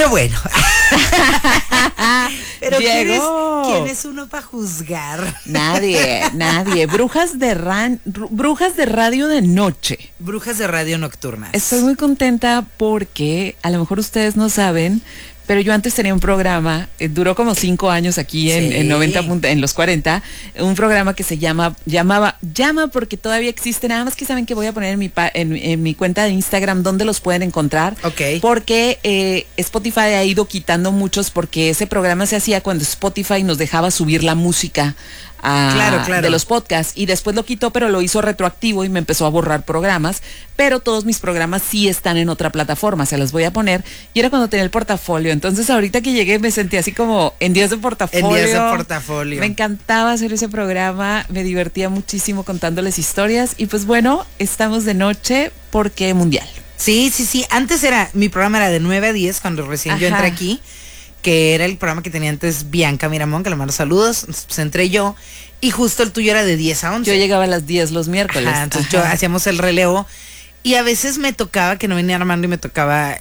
Pero bueno. Pero Llegó. ¿quién es uno para juzgar? Nadie. Brujas de radio de noche. Brujas de radio nocturnas. Estoy muy contenta porque a lo mejor ustedes no saben, pero yo antes tenía un programa, duró como 5 años aquí en 90, en los 40, un programa que se llama porque todavía existe, nada más que saben que voy a poner en mi cuenta de Instagram donde los pueden encontrar, porque Spotify ha ido quitando muchos, porque ese programa se hacía cuando Spotify nos dejaba subir la música claro. de los podcasts, y después lo quitó, pero lo hizo retroactivo y me empezó a borrar programas, pero todos mis programas sí están en otra plataforma, se los voy a poner, y era cuando tenía el portafolio. Entonces ahorita que llegué me sentí así como en días de portafolio. Me encantaba hacer ese programa, me divertía muchísimo contándoles historias, y pues bueno, estamos de noche porque mundial. Sí, antes mi programa era de 9 a 10 cuando recién yo entré aquí, que era el programa que tenía antes Bianca Miramón, que le mando saludos, pues entré yo, y justo el tuyo era de 10 a 11. Yo llegaba a las 10 los miércoles. Entonces yo hacíamos el relevo, y a veces me tocaba que no venía Armando y me tocaba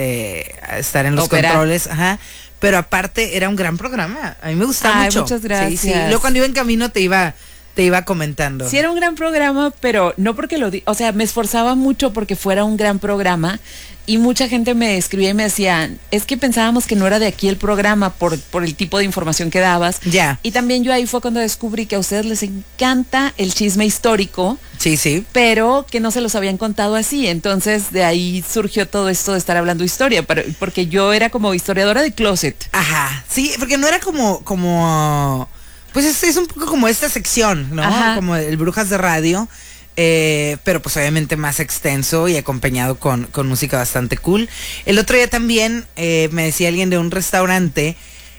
estar en los controles, pero aparte era un gran programa, a mí me gustaba mucho. Muchas gracias. Sí. Luego cuando iba en camino te iba comentando. Sí, era un gran programa, pero no porque me esforzaba mucho porque fuera un gran programa, y mucha gente me escribía y me decía, es que pensábamos que no era de aquí el programa por el tipo de información que dabas. Ya. Y también yo ahí fue cuando descubrí que a ustedes les encanta el chisme histórico. Sí. Pero que no se los habían contado así. Entonces de ahí surgió todo esto de estar hablando historia, porque yo era como historiadora de closet. Ajá, sí, porque no era como pues es un poco como esta sección, ¿no? Como el Brujas de Radio, pero pues obviamente más extenso y acompañado con música bastante cool. El otro día también me decía alguien de un restaurante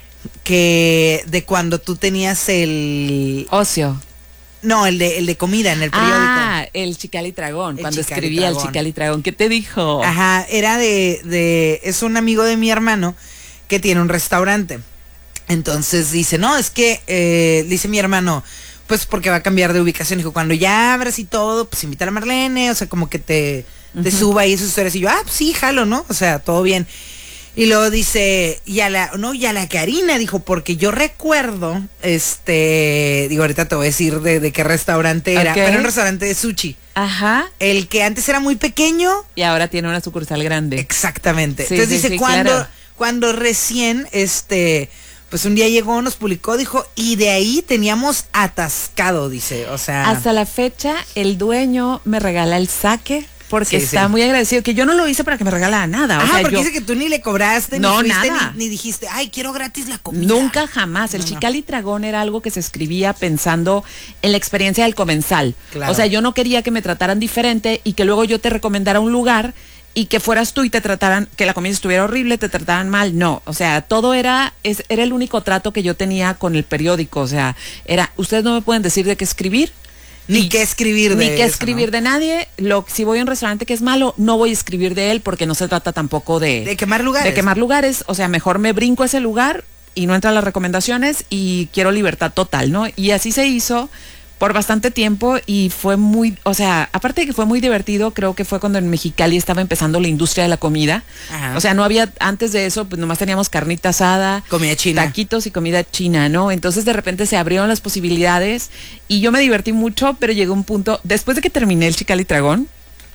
que de cuando tú tenías el... Ocio. No, el de comida en el periódico. El Chicalitragón, cuando escribía el Chicalitragón. ¿Qué te dijo? Ajá, era es un amigo de mi hermano que tiene un restaurante. Entonces dice, no, es que, dice mi hermano, pues porque va a cambiar de ubicación. Dijo, cuando ya abras y todo, pues invita a Marlene, o sea, como que te suba ahí sus historias. Y yo, pues sí, jalo, ¿no? O sea, todo bien. Y luego dice, y a la Karina, dijo, porque yo recuerdo, digo, ahorita te voy a decir de qué restaurante era, pero era un restaurante de sushi. Ajá. El que antes era muy pequeño. Y ahora tiene una sucursal grande. Exactamente. Sí, entonces dice, claro. cuando recién, pues un día llegó, nos publicó, dijo, y de ahí teníamos atascado, dice, o sea. Hasta la fecha, el dueño me regala el saque, porque está muy agradecido, que yo no lo hice para que me regalara nada. Porque dice que tú ni le cobraste, no, ni fuiste, nada. ni dijiste, ay, quiero gratis la comida. Nunca, jamás. El Chicalitragón era algo que se escribía pensando en la experiencia del comensal. Claro. O sea, yo no quería que me trataran diferente y que luego yo te recomendara un lugar y que fueras tú y te trataran, que la comida estuviera horrible, te trataran mal. No, o sea, todo era el único trato que yo tenía con el periódico. O sea, ustedes no me pueden decir de qué escribir. Ni qué escribir de Ni qué escribir de nadie. Si voy a un restaurante que es malo, no voy a escribir de él, porque no se trata tampoco de quemar lugares. De quemar lugares. O sea, mejor me brinco ese lugar y no entran las recomendaciones y quiero libertad total, ¿no? Y así se hizo por bastante tiempo y fue muy, o sea, aparte de que fue muy divertido, creo que fue cuando en Mexicali estaba empezando la industria de la comida. Ajá. O sea, no había, antes de eso, pues nomás teníamos carnita asada, comida china, taquitos y comida china, ¿no? Entonces de repente se abrieron las posibilidades y yo me divertí mucho, pero llegó un punto, después de que terminé el Chicalitragón,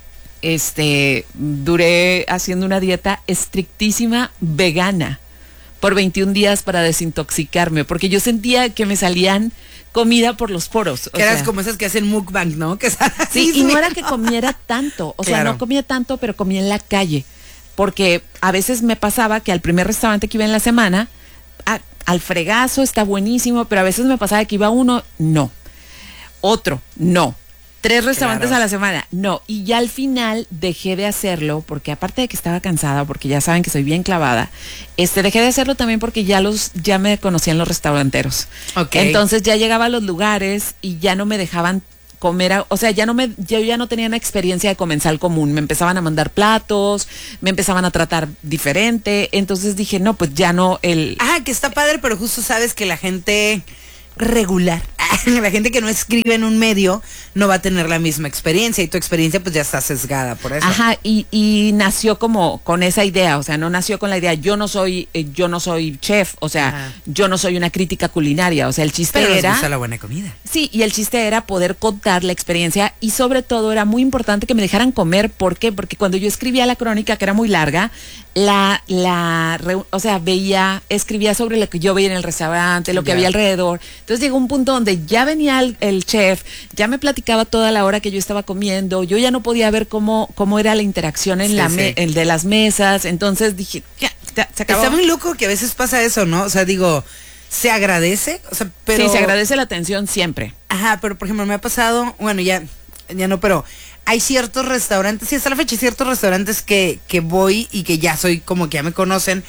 duré haciendo una dieta estrictísima vegana por 21 días para desintoxicarme, porque yo sentía que me salían comida por los poros. Que eras como esas que hacen mukbang, ¿no? Que sí, y no era que comiera tanto, o sea, no comía tanto, pero comía en la calle, porque a veces me pasaba que al primer restaurante que iba en la semana, al fregazo, está buenísimo, pero a veces me pasaba que iba uno, no, otro, no. 3 restaurantes a la semana, no, y ya al final dejé de hacerlo, porque aparte de que estaba cansada, porque ya saben que soy bien clavada, dejé de hacerlo también porque ya me conocían los restauranteros. Okay. Entonces ya llegaba a los lugares y ya no me dejaban comer, o sea, yo ya no tenía una experiencia de comensal común, me empezaban a mandar platos, me empezaban a tratar diferente, entonces dije, no, pues ya no, que está padre, pero justo sabes que la gente regular, la gente que no escribe en un medio no va a tener la misma experiencia y tu experiencia pues ya está sesgada por eso. Ajá, y nació como con esa idea, o sea, no nació con la idea, yo no soy chef, o sea, Ajá. yo no soy una crítica culinaria, o sea, el chiste Pero les era... gusta la buena comida. Sí, y el chiste era poder contar la experiencia y sobre todo era muy importante que me dejaran comer. ¿Por qué? Porque cuando yo escribía la crónica, que era muy larga, o sea, escribía sobre lo que yo veía en el restaurante, lo que había alrededor. Entonces llegó un punto donde ya venía el chef, ya me platicaba toda la hora que yo estaba comiendo, yo ya no podía ver cómo era la interacción en el de las mesas. Entonces dije, ya, se acabó. Está muy loco que a veces pasa eso, ¿no? O sea, digo, se agradece, o sea, pero... Sí, se agradece la atención siempre. Ajá, pero por ejemplo me ha pasado, bueno, ya no, pero hay ciertos restaurantes, sí, hasta la fecha, ciertos restaurantes que voy y que ya soy como que ya me conocen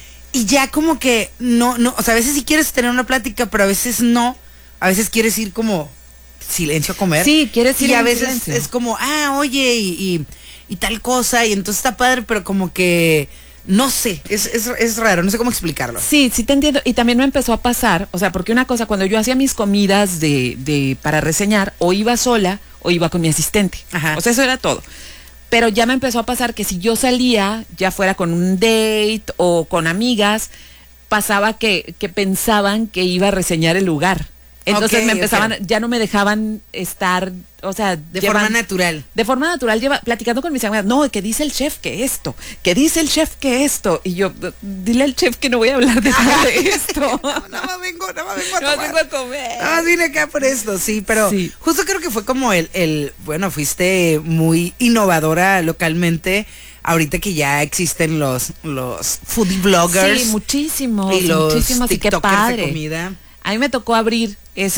y ya como que no, o sea, a veces sí quieres tener una plática, pero a veces no, a veces quieres ir como silencio a comer. Sí, quieres ir y a en veces silencio. es como, oye, y tal cosa, y entonces está padre, pero como que... No sé, es raro, no sé cómo explicarlo. Sí, sí te entiendo. Y también me empezó a pasar, o sea, porque una cosa, cuando yo hacía mis comidas para reseñar, o iba sola o iba con mi asistente. Ajá. O sea, eso era todo. Pero ya me empezó a pasar que si yo salía, ya fuera con un date o con amigas, pasaba que pensaban que iba a reseñar el lugar. Entonces Ok, me empezaban, ok. ya no me dejaban estar, o sea, De forma natural. De forma natural, platicando con mis amigas, no, que dice el chef que esto, que dice el chef que esto. Y yo, dile al chef que no voy a hablar de nada de esto. Nada más vengo a No tomar. vengo a comer. Nada más vine acá por esto, sí, pero Sí. justo creo que fue como bueno, fuiste muy innovadora localmente. Ahorita que ya existen los foodie bloggers. Sí, muchísimos, y los muchísimos, y qué tiktokers de padre. comida. A mí me tocó abrir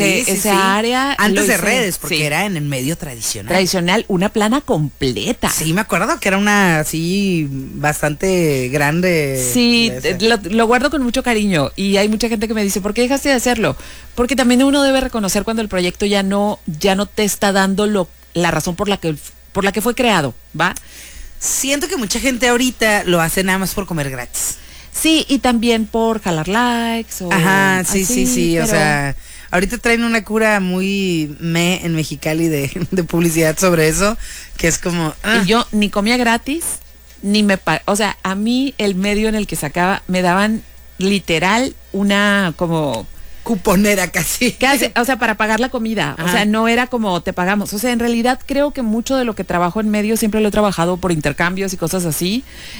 esa área. Antes lo de hice, redes, porque sí, era en el medio tradicional. tradicional, una plana completa. Sí, me acuerdo que era una así bastante grande. Sí, lo guardo con mucho cariño y hay mucha gente que me dice, ¿por qué dejaste de hacerlo? Porque también uno debe reconocer cuando el proyecto ya no te está dando la razón por la que fue creado, ¿va? Siento que mucha gente ahorita lo hace nada más por comer gratis. Sí, y también por jalar likes o Ajá, sí, así, sí, o pero- sea, ahorita traen una cura muy en Mexicali de publicidad sobre eso, que es como... Y yo ni comía gratis, o sea, a mí el medio en el que sacaba, me daban literal una como... cuponera casi. o sea, para pagar la comida. Ajá. O sea, no era como te pagamos. O sea, en realidad creo que mucho de lo que trabajo en medio siempre lo he trabajado por intercambios y cosas así.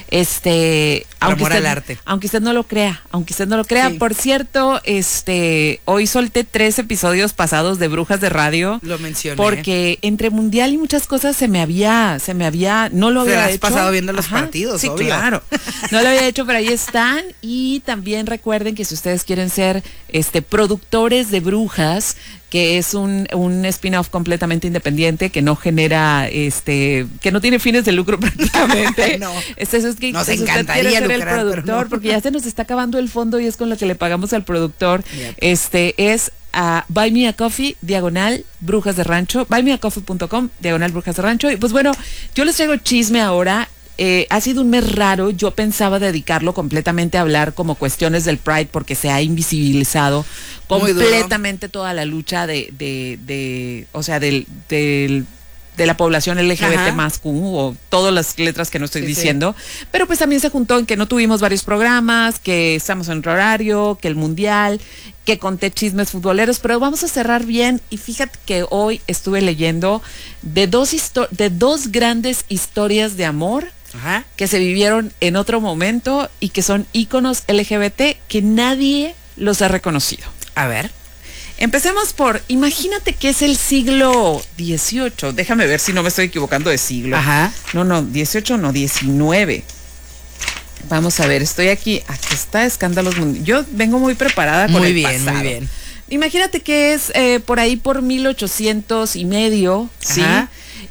Amor al arte. Aunque usted no lo crea. Sí. Por cierto, hoy solté 3 episodios pasados de Brujas de Radio. Lo mencioné. Porque entre mundial y muchas cosas no lo Te había has hecho. pasado viendo los Ajá, partidos, sí, obvio. claro. No lo había hecho, pero ahí están. Y también recuerden que si ustedes quieren ser productores de Brujas, que es un spin-off completamente independiente que no genera, que no tiene fines de lucro prácticamente. No. Eso es que Nos si usted encantaría quiere ser lucrar, el pero productor, no. porque ya se nos está acabando el fondo y es con lo que le pagamos al productor. Yep. Es a Buy Me a Coffee, /Brujas de Rancho, buymeacoffee.com, /Brujas de Rancho. Y pues bueno, yo les traigo chisme ahora. Ha sido un mes raro. Yo pensaba dedicarlo completamente a hablar como cuestiones del Pride porque se ha invisibilizado Muy duro. completamente toda la lucha o sea, de la población LGBT Ajá. más Q o todas las letras que no estoy Sí, diciendo. Pero pues también se juntó en que no tuvimos varios programas, que estamos en otro horario, que el mundial, que conté chismes futboleros, pero vamos a cerrar bien. Y fíjate que hoy estuve leyendo de dos grandes historias de amor Ajá. que se vivieron en otro momento y que son íconos LGBT que nadie los ha reconocido. A ver. Empecemos imagínate que es el siglo XVIII. Déjame ver si no me estoy equivocando de siglo. Ajá. No, 18 no, 19. Vamos a ver, estoy aquí. Aquí está Escándalos Mundiales. Yo vengo muy preparada con Muy el bien, pasado. muy bien. Imagínate que es por ahí por 1800 y medio, ¿sí? Ajá.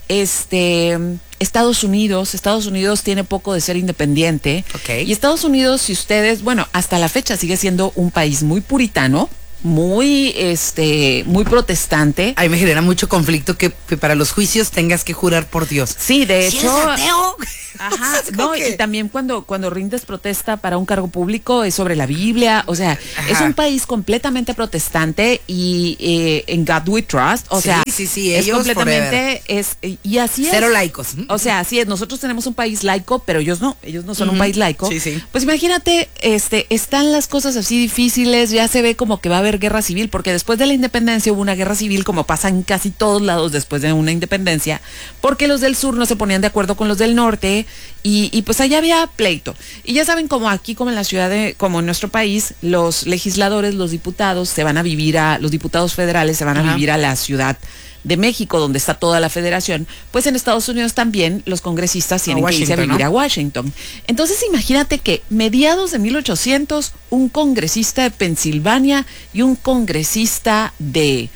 Estados Unidos tiene poco de ser independiente. Ok. Y Estados Unidos, si ustedes, bueno, hasta la fecha sigue siendo un país muy puritano, muy protestante. Ay, me genera mucho conflicto que para los juicios tengas que jurar por Dios. Sí, de ¿Si hecho. eres ateo? Ajá, no, y también cuando rindes protesta para un cargo público es sobre la Biblia, o sea, Ajá. es un país completamente protestante y en God We Trust, o sea, sí, es ellos completamente, y así es. Cero laicos. O sea, así es, nosotros tenemos un país laico, pero ellos no son un país laico. Sí, sí. Pues imagínate, están las cosas así difíciles, ya se ve como que va a haber guerra civil, porque después de la independencia hubo una guerra civil, como pasa en casi todos lados después de una independencia, porque los del sur no se ponían de acuerdo con los del norte, y pues allá había pleito. Y ya saben, como aquí, como en la ciudad como en nuestro país, los legisladores, los diputados los diputados federales se van a vivir a la Ciudad de México, donde está toda la federación. Pues en Estados Unidos también los congresistas tienen que irse a vivir, ¿no?, a Washington. Entonces imagínate que mediados de 1800, un congresista de Pensilvania y un congresista de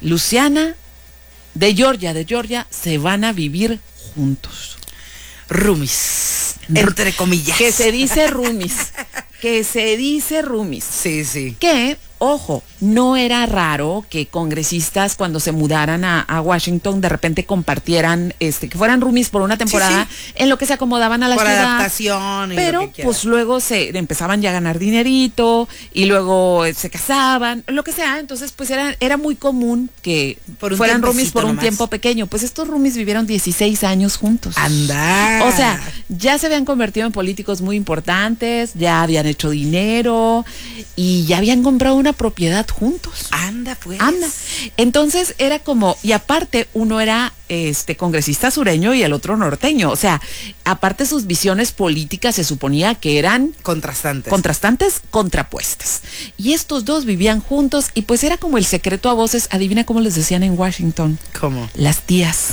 Georgia, se van a vivir juntos. Roomies, entre comillas. Que se dice roomies. Sí, sí. Que, ojo, no era raro que congresistas cuando se mudaran a Washington de repente compartieran, que fueran roomies por una temporada, sí, en lo que se acomodaban a la ciudad. Por adaptación. Pero pues luego se empezaban ya a ganar dinerito y luego se casaban, lo que sea. Entonces pues era muy común que fueran roomies por un tiempo pequeño. Pues estos roomies vivieron 16 años juntos. ¡Anda! O sea, ya se habían convertido en políticos muy importantes, ya habían hecho dinero y ya habían comprado una propiedad juntos. Anda, pues. Anda. Entonces era como, y aparte uno era congresista sureño y el otro norteño. O sea, aparte sus visiones políticas se suponía que eran contrastantes, contrapuestas. Y estos dos vivían juntos y pues era como el secreto a voces. Adivina cómo les decían en Washington. ¿Cómo? Las tías.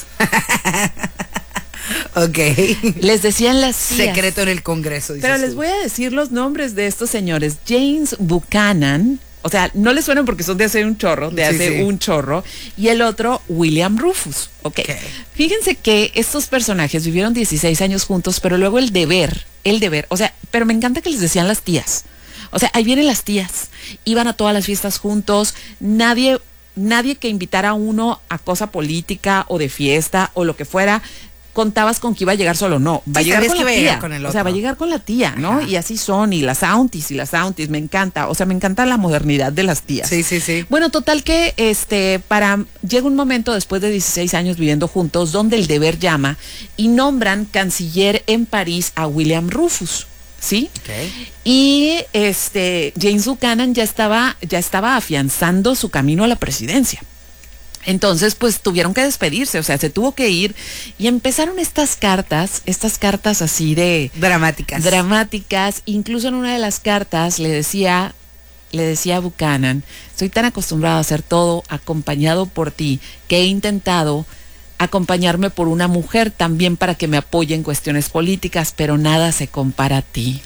Ok. Les decían las tías. Secreto en el Congreso. Pero les voy a decir los nombres de estos señores. James Buchanan, o sea, no les suenan porque son de hace un chorro, un chorro. Y el otro, William Rufus. Okay. Fíjense que estos personajes vivieron 16 años juntos, pero luego el deber, o sea, pero me encanta que les decían las tías. O sea, ahí vienen las tías. Iban a todas las fiestas juntos, nadie que invitara a uno a cosa política o de fiesta o lo que fuera, contabas con que iba a llegar solo, no, va a llegar con la tía, o sea, va a llegar con la tía, ¿no? Ajá. Y así son, y las aunties, me encanta, o sea, me encanta la modernidad de las tías. Sí, sí, sí. Bueno, total que, llega un momento después de 16 años viviendo juntos, donde el deber llama, y nombran canciller en París a William Rufus, ¿sí? Okay. Y, James Buchanan ya estaba afianzando su camino a la presidencia. Entonces, pues tuvieron que despedirse, o sea, se tuvo que ir y empezaron estas cartas así de dramáticas. Incluso en una de las cartas le decía a Buchanan: estoy tan acostumbrado a hacer todo acompañado por ti que he intentado acompañarme por una mujer también para que me apoye en cuestiones políticas, pero nada se compara a ti.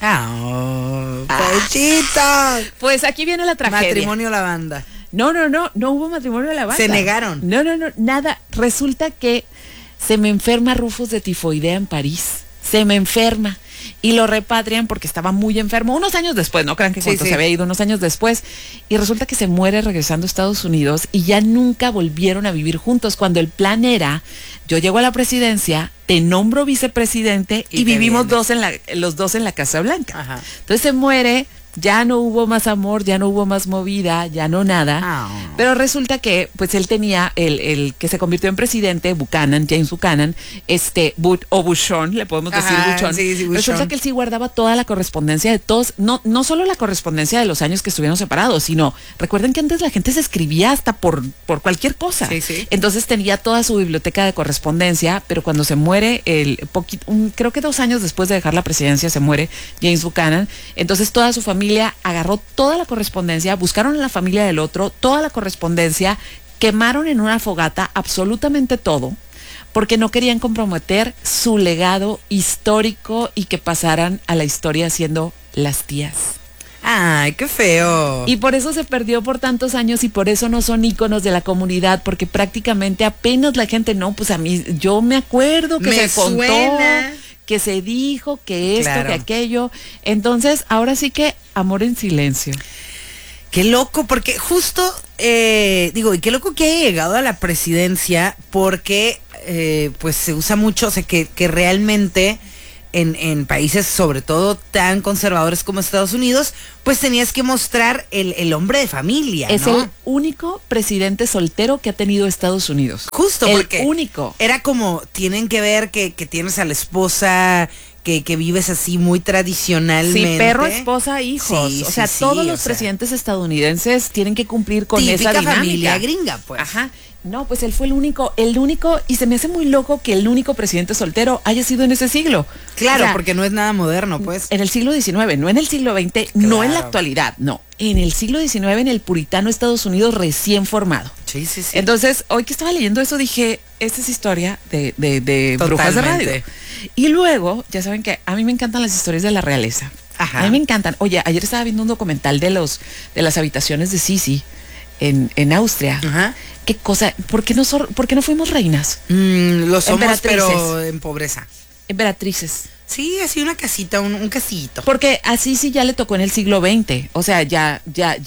¡Pochito! Pues aquí viene la tragedia. Matrimonio a la banda. No hubo matrimonio de la banda. Se negaron. No, nada. Resulta que se me enferma Rufus de tifoidea en París. Se me enferma. Y lo repatrian porque estaba muy enfermo. Unos años después, no crean que cuánto se había ido, unos años después. Y resulta que se muere regresando a Estados Unidos y ya nunca volvieron a vivir juntos, cuando el plan era: yo llego a la presidencia, te nombro vicepresidente y vivimos los dos en la Casa Blanca. Ajá. Entonces se muere. Ya no hubo más amor, ya no hubo más movida, ya no nada. Pero resulta que, pues él tenía, el que se convirtió en presidente, James Buchanan, Buchon, le podemos decir Buchon. Sí, Buchon. Resulta que él sí guardaba toda la correspondencia de todos, no solo la correspondencia de los años que estuvieron separados, sino, recuerden que antes la gente se escribía hasta por cualquier cosa. Sí. Entonces tenía toda su biblioteca de correspondencia, pero cuando se muere, creo que 2 años después de dejar la presidencia, se muere James Buchanan. Entonces toda su familia agarró toda la correspondencia, buscaron a la familia del otro, toda la correspondencia, quemaron en una fogata absolutamente todo, porque no querían comprometer su legado histórico y que pasaran a la historia siendo las tías. ¡Ay, qué feo! Y por eso se perdió por tantos años y por eso no son íconos de la comunidad, porque prácticamente apenas la gente, pues a mí, yo me acuerdo que se contó, que se dijo, que esto, que aquello. Entonces, ahora sí que amor en silencio. Qué loco, porque justo, y qué loco que haya llegado a la presidencia, porque pues se usa mucho, o sea, que realmente en países sobre todo tan conservadores como Estados Unidos, pues tenías que mostrar el hombre de familia, Es ¿no? el único presidente soltero que ha tenido Estados Unidos. Justo, el porque único. era como, tienen que ver que tienes a la esposa, que vives así muy tradicionalmente. Sí, perro, esposa, hijos. Sí, o sea, sí, todos sí, los presidentes estadounidenses tienen que cumplir con esa típica dinámica. familia gringa, pues. Ajá. No, pues él fue el único, y se me hace muy loco que el único presidente soltero haya sido en ese siglo. Claro, O sea, porque no es nada moderno, pues. en el siglo XIX, no en el siglo XX, no en la actualidad, no. En el siglo XIX, en el puritano Estados Unidos recién formado. Sí, sí, sí. Entonces, hoy que estaba leyendo eso, dije, esta es historia de brujas de radio. Totalmente. Y luego, ya saben que a mí me encantan las historias de la realeza. Ajá. A mí me encantan. Oye, ayer estaba viendo un documental de las habitaciones de Sisi en Austria. Ajá. Qué cosa, ¿por qué no fuimos reinas? Lo somos, Emperatrices. pero en pobreza. Emperatrices. Sí, así una casita, un casillito. Porque así sí ya le tocó en el siglo XX. O sea, ya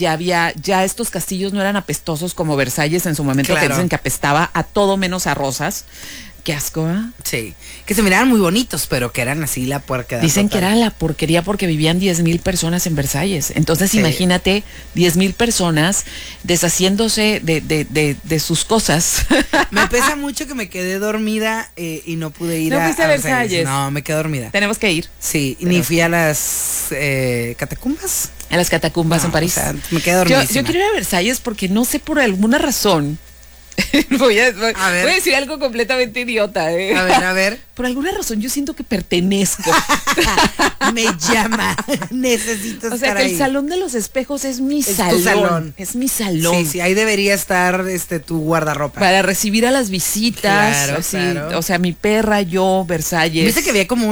estos castillos no eran apestosos como Versalles en su momento, Claro. que dicen que apestaba a todo menos a rosas. Qué asco, ¿eh? Sí, que se miraban muy bonitos, pero que eran así la puerca. Dicen que era la porquería porque vivían 10,000 personas en Versalles. Entonces Sí. imagínate 10,000 personas deshaciéndose de sus cosas. Me pesa mucho que me quedé dormida y no pude ir ¿No a fuiste a Versalles? No, me quedé dormida. Tenemos que ir Sí, ni fui a las catacumbas. a las catacumbas No, en París. o sea, me quedé dormidísima. Yo quiero ir a Versalles porque no sé por alguna razón. voy a decir algo completamente idiota. A ver. Por alguna razón yo siento que pertenezco. Me llama. Necesito O sea, estar que ahí. el Salón de los Espejos es mi tu salón. salón. Es mi salón. Sí, sí, ahí debería estar tu guardarropa. Para recibir a las visitas. Claro, así, claro. O sea, mi perra, yo, Versalles. Viste que había como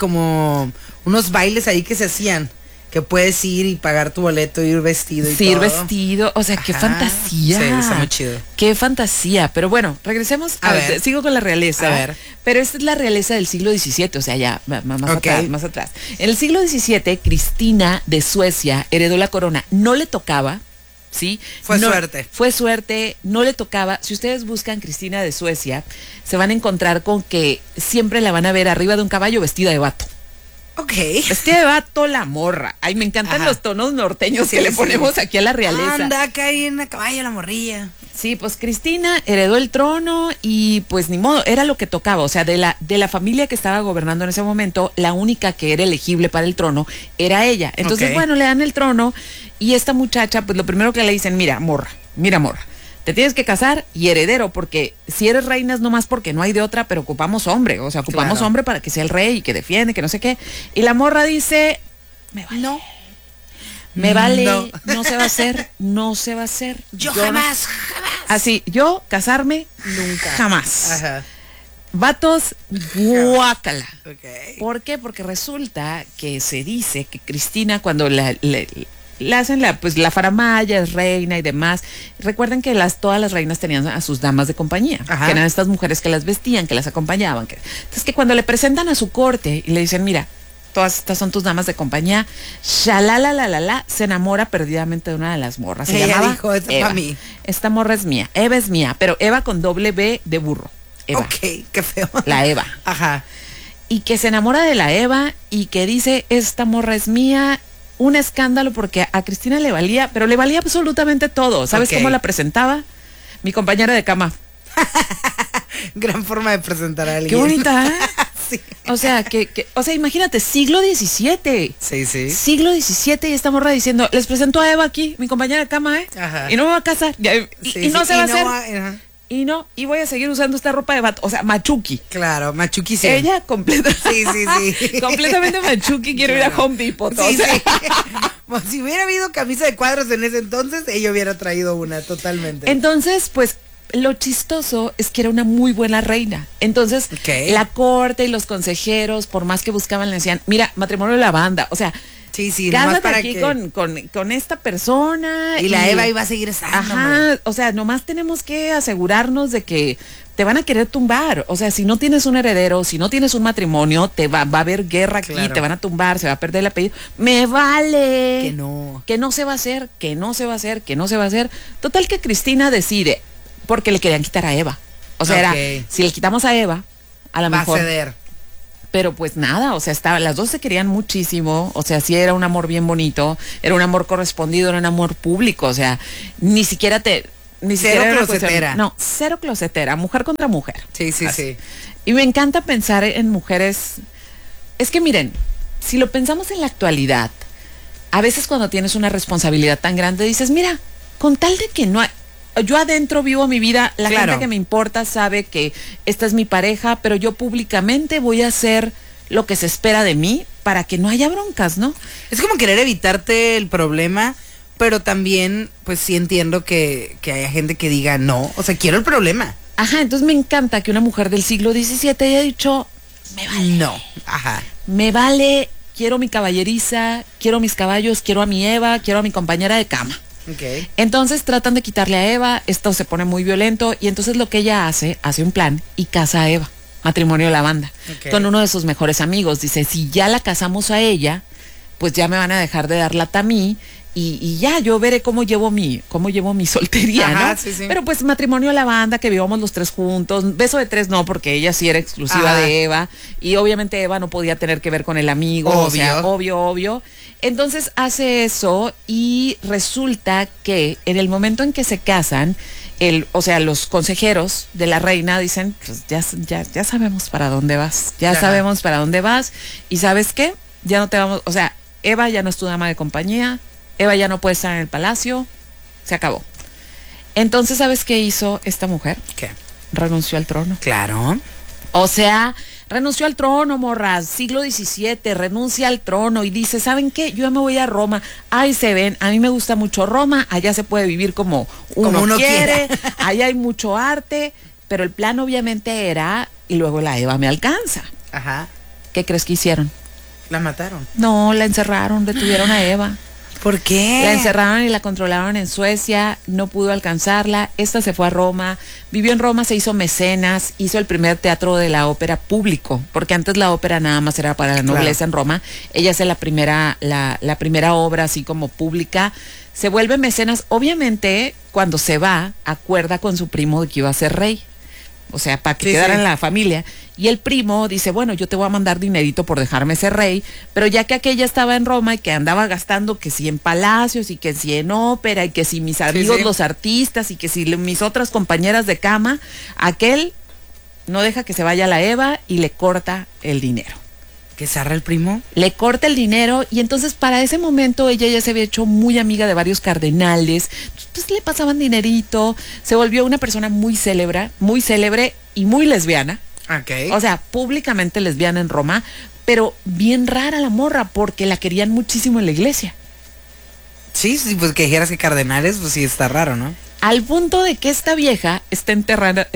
unos bailes ahí que se hacían. Que puedes ir y pagar tu boleto, ir vestido y Sí, ir todo. vestido, o sea, qué Ajá. fantasía. Sí, está muy chido. Qué fantasía. Pero bueno, regresemos A ver. sigo con la realeza. A ver. Pero esta es la realeza del siglo XVII, o sea, ya Ok. más atrás. En el siglo XVII, Cristina de Suecia heredó la corona. No le tocaba, ¿sí? Fue suerte. Fue suerte, no le tocaba. Si ustedes buscan Cristina de Suecia, se van a encontrar con que siempre la van a ver arriba de un caballo vestida de vato. Ok. Vestida de vato la morra. Ay, me encantan Ajá. los tonos norteños Sí, que le sí. ponemos aquí a la realeza. Anda, acá ahí en la caballo la morrilla. Sí, pues Cristina heredó el trono y pues ni modo, era lo que tocaba. O sea, de la familia que estaba gobernando en ese momento, la única que era elegible para el trono era ella. Entonces, Ok. bueno, le dan el trono y esta muchacha, pues lo primero que le dicen, mira, morra, te tienes que casar y heredero, porque si eres reina es nomás porque no hay de otra, pero ocupamos hombre. O sea, ocupamos Claro. hombre para que sea el rey y que defiende, que no sé qué. Y la morra dice, me vale. No. Me vale, No. no se va a hacer, no se va a hacer. Yo no- jamás. Así, yo casarme Nunca. jamás. Ajá. Vatos, guácala. Ok. ¿Por qué? Porque resulta que se dice que Cristina, cuando le hacen la faramaya, es reina y demás, recuerden que todas las reinas tenían a sus damas de compañía, Ajá. que eran estas mujeres que las vestían, que las acompañaban. Entonces que cuando le presentan a su corte y le dicen, mira, todas estas son tus damas de compañía, shalalala, se enamora perdidamente de una de las morras. Se Ella llamaba dijo, "Esta es Eva. pa' mí". Esta morra es mía, Eva es mía, pero Eva con doble B de burro. Eva, Ok, qué feo. la Eva. Ajá. Y que se enamora de la Eva y que dice, esta morra es mía. Un escándalo porque a Cristina le valía, pero le valía absolutamente todo. ¿Sabes Ok. cómo la presentaba? Mi compañera de cama. Gran forma de presentar a alguien. Qué bonita, ¿eh? Sí. O sea, imagínate, siglo XVII. Sí, sí. Siglo XVII y esta morra diciendo, les presento a Eva aquí, mi compañera de cama, ¿eh? Ajá. Y no me va a casar. Y no se va a hacer. Ajá. Y voy a seguir usando esta ropa de vato. O sea, machuki. Claro, Machuki sí. Ella completa. Sí, sí. completamente machuki, quiero ir a Home Depot. Sí, o sea. sí. Bueno, si hubiera habido camisa de cuadros en ese entonces, ella hubiera traído una, totalmente. Entonces, pues, lo chistoso es que era una muy buena reina. Entonces, Ok. la corte y los consejeros, por más que buscaban, le decían, mira, matrimonio de la banda. O sea, Sí, cásate para aquí que... con esta persona. Y la Eva iba a seguir estando. Ajá, o sea, nomás tenemos que asegurarnos de que te van a querer tumbar. O sea, si no tienes un heredero, si no tienes un matrimonio, va a haber guerra aquí, te van a tumbar, se va a perder el apellido. Me vale. Que no se va a hacer, que no se va a hacer, que no se va a hacer. Total que Cristina decide, porque le querían quitar a Eva. O sea, era, si le quitamos a Eva, a lo mejor... Va a ceder. Pero pues nada, o sea, las dos se querían muchísimo, o sea, sí era un amor bien bonito, era un amor correspondido, era un amor público, o sea, ni siquiera cero closetera. No, cero closetera, mujer contra mujer. Sí. Y me encanta pensar en mujeres, es que miren, si lo pensamos en la actualidad, a veces cuando tienes una responsabilidad tan grande dices, mira, con tal de que no hay... Yo adentro vivo mi vida, la gente que me importa sabe que esta es mi pareja, pero yo públicamente voy a hacer lo que se espera de mí para que no haya broncas, ¿no? Es como querer evitarte el problema, pero también, pues sí entiendo que haya gente que diga no, o sea, quiero el problema. Ajá, entonces me encanta que una mujer del siglo XVII haya dicho, me vale. No, ajá. Me vale, quiero mi caballeriza, quiero mis caballos, quiero a mi Eva, quiero a mi compañera de cama. Okay. Entonces tratan de quitarle a Eva, esto se pone muy violento y entonces lo que ella hace un plan y casa a Eva, matrimonio de la banda, con uno de sus mejores amigos. Dice, si ya la casamos a ella, pues ya me van a dejar de dar lata a mí y ya yo veré cómo llevo mi soltería, ajá, ¿no? Sí. Pero pues matrimonio de la banda, que vivamos los tres juntos, beso de tres no, porque ella sí era exclusiva de Eva y obviamente Eva no podía tener que ver con el amigo, o sea, obvio. Entonces hace eso y resulta que en el momento en que se casan, los consejeros de la reina dicen, pues ya sabemos para dónde vas, sabemos para dónde vas y ¿sabes qué? Ya no te vamos, o sea, Eva ya no es tu dama de compañía, Eva ya no puede estar en el palacio, se acabó. Entonces, ¿sabes qué hizo esta mujer? ¿Qué? Renunció al trono. Claro. O sea, renunció al trono, morras, siglo XVII, renuncia al trono y dice, ¿saben qué? Yo ya me voy a Roma. Ay, se ven, a mí me gusta mucho Roma, allá se puede vivir como uno quiere, allá hay mucho arte, pero el plan obviamente era, y luego la Eva me alcanza. Ajá. ¿Qué crees que hicieron? La mataron. No, la encerraron, detuvieron a Eva. ¿Por qué? La encerraron y la controlaron en Suecia, no pudo alcanzarla, esta se fue a Roma, vivió en Roma, se hizo mecenas, hizo el primer teatro de la ópera público, porque antes la ópera nada más era para la nobleza en Roma, ella hace la primera obra así como pública, se vuelve mecenas, obviamente cuando se va, acuerda con su primo de que iba a ser rey. O sea, para que quedara en la familia. Y el primo dice, bueno, yo te voy a mandar dinerito por dejarme ser rey, pero ya que aquella estaba en Roma y que andaba gastando que si en palacios y que si en ópera y que si mis amigos los artistas y que si mis otras compañeras de cama, aquel no deja que se vaya la Eva y le corta el dinero. ¿Que zarra el primo? Le corta el dinero y entonces para ese momento ella ya se había hecho muy amiga de varios cardenales, pues le pasaban dinerito, se volvió una persona muy célebre y muy lesbiana. Okay. O sea, públicamente lesbiana en Roma, pero bien rara la morra porque la querían muchísimo en la iglesia. Sí, pues que dijeras que cardenales, pues sí está raro, ¿no? Al punto de que esta vieja está enterrada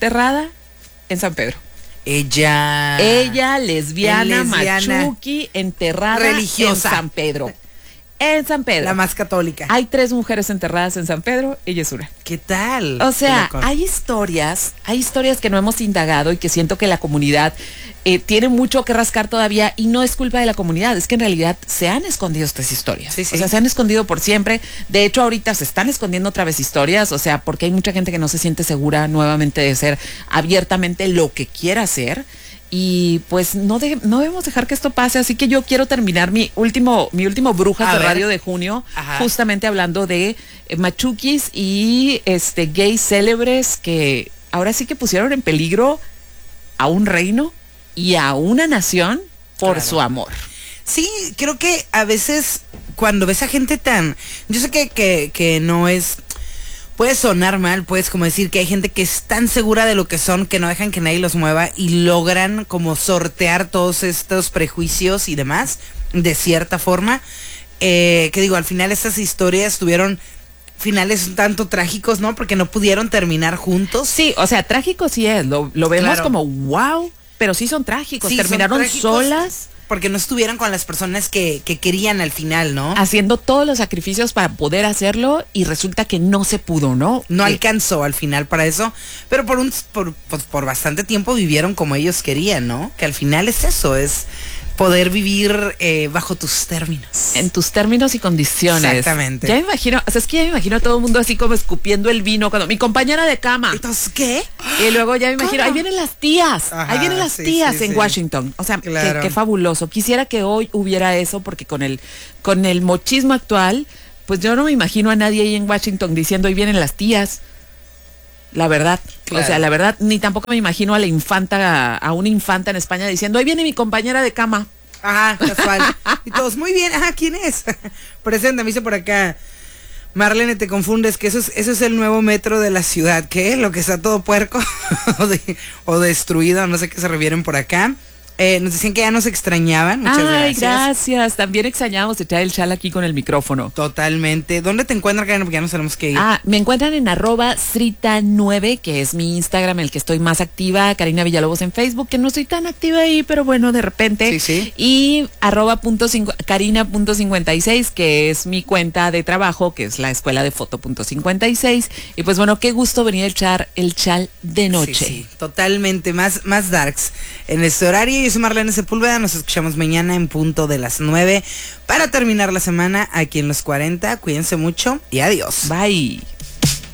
en San Pedro. Ella lesbiana, machuki, enterrada religiosa en San Pedro. En San Pedro. La más católica. Hay 3 mujeres enterradas en San Pedro, ella es una. ¿Qué tal? O sea, hay historias que no hemos indagado y que siento que la comunidad tiene mucho que rascar todavía y no es culpa de la comunidad, es que en realidad se han escondido estas historias. Sí. O sea, se han escondido por siempre. De hecho, ahorita se están escondiendo otra vez historias, o sea, porque hay mucha gente que no se siente segura nuevamente de ser abiertamente lo que quiera hacer. Y pues no debemos dejar que esto pase, así que yo quiero terminar mi último Brujas de Radio de junio, justamente hablando de machukis y gays célebres que ahora sí que pusieron en peligro a un reino y a una nación por su amor. Sí, creo que a veces cuando ves a gente tan... Yo sé que no es... Puede sonar mal, puedes como decir que hay gente que es tan segura de lo que son que no dejan que nadie los mueva y logran como sortear todos estos prejuicios y demás, de cierta forma. Que digo, al final estas historias tuvieron finales un tanto trágicos, ¿no? Porque no pudieron terminar juntos. Sí, o sea, trágico sí es, lo vemos como wow, pero sí son trágicos, terminaron solas. porque no estuvieron con las personas que querían al final, ¿no? Haciendo todos los sacrificios para poder hacerlo y resulta que no se pudo, ¿no? No alcanzó al final para eso, pero por bastante tiempo vivieron como ellos querían, ¿no? Que al final es eso, es poder vivir bajo tus términos. En tus términos y condiciones. Exactamente. Ya me imagino, o sea, es que ya me imagino a todo el mundo así como escupiendo el vino cuando mi compañera de cama. Entonces, ¿qué? Y luego ya me imagino, ahí vienen las tías, Ajá, ahí vienen las sí, tías sí, en sí. Washington. O sea, Claro. qué fabuloso. Quisiera que hoy hubiera eso porque con el mochismo actual, pues yo no me imagino a nadie ahí en Washington diciendo, ahí vienen las tías. La verdad, Claro. o sea, la verdad, ni tampoco me imagino a la infanta, a una infanta en España diciendo, ahí viene mi compañera de cama. Ajá, casual. Y todos, muy bien, ajá, ¿quién es? Presenta, me dice por acá. Marlene, te confundes, que eso es el nuevo metro de la ciudad. ¿Qué? Lo que está todo puerco o destruido, no sé qué se refieren por acá. Nos decían que ya nos extrañaban. Muchas gracias. Gracias. También extrañamos echar el chal aquí con el micrófono. Totalmente. ¿Dónde te encuentran, Karina? Porque ya nos tenemos que ir. Me encuentran en @Srita9, que es mi Instagram, el que estoy más activa. Karina Villalobos en Facebook, que no estoy tan activa ahí, pero bueno, de repente. Sí, sí. Y @Karina.56, que es mi cuenta de trabajo, que es la escuela de foto.56. Y pues bueno, qué gusto venir a echar el chal de noche. Sí, sí, totalmente. Más darks en este horario. Yo soy Marlene Sepúlveda. Nos escuchamos mañana en punto de las 9 para terminar la semana aquí en Los 40. Cuídense mucho y adiós. Bye.